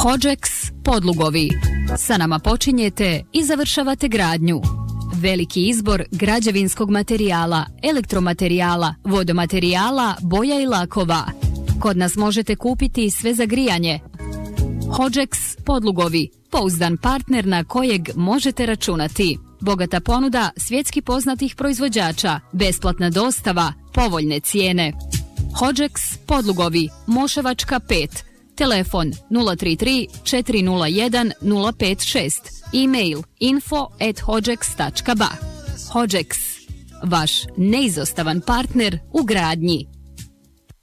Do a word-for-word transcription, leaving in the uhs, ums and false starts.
Hodžeks podlugovi. Sa nama počinjete i završavate gradnju. Veliki izbor građevinskog materijala, elektromaterijala, vodomaterijala, boja i lakova. Kod nas možete kupiti sve za grijanje. Hodžeks podlugovi. Pouzdan partner na kojeg možete računati. Bogata ponuda svjetski poznatih proizvođača, besplatna dostava, povoljne cijene. Hodžeks podlugovi, Moševačka pet. Telefon nula tri tri četiri nula jedan nula pet šest. E-mail info at hodžeks tačka ba. Hodžeks, vaš neizostavan partner u gradnji.